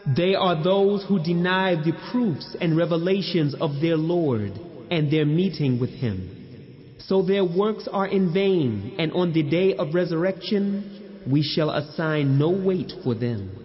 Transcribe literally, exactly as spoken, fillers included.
They are those who deny the proofs and revelations of their Lord and their meeting with Him. So their works are in vain, and on the day of resurrection we shall assign no weight for them.